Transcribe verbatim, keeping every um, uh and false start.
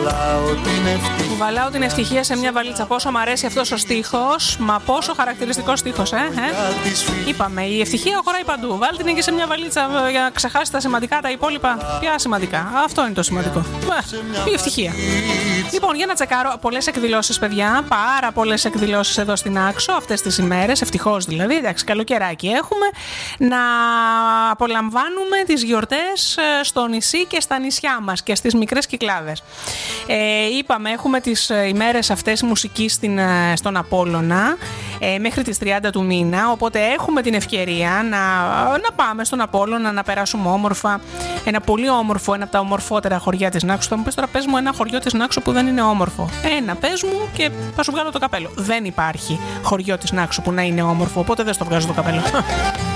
Κουβαλάω την ευτυχία σε μια βαλίτσα. Πόσο μ' αρέσει αυτός ο στίχος. Μα πόσο χαρακτηριστικός στίχος, ε, ε. Είπαμε, η ευτυχία χωράει παντού. Βάλτε την και σε μια βαλίτσα για να ξεχάσει τα σημαντικά, τα υπόλοιπα. Ποια σημαντικά? Αυτό είναι το σημαντικό. Η ευτυχία. Λοιπόν, για να τσεκάρω, πολλές εκδηλώσεις, παιδιά. Πάρα πολλές εκδηλώσεις εδώ στην Άξο αυτές τις ημέρες. Ευτυχώς δηλαδή. Εντάξει, καλοκαιράκι έχουμε. Να απολαμβάνουμε τις γιορτές στο νησί και στα νησιά μας και στις μικρές Κυκλάδες. Ε, είπαμε, έχουμε τις ημέρες αυτές μουσικής στην, στον Απόλλωνα ε, μέχρι τις τριάντα του μήνα, οπότε έχουμε την ευκαιρία να, να πάμε στον Απόλλωνα να περάσουμε όμορφα. Ένα πολύ όμορφο, ένα από τα ομορφότερα χωριά της Νάξου. Θα μου πεις τώρα, πες μου ένα χωριό της Νάξου που δεν είναι όμορφο. Ένα, πες μου και θα σου βγάλω το καπέλο. Δεν υπάρχει χωριό της Νάξου που να είναι όμορφο, οπότε δεν στο βγάζω το καπέλο.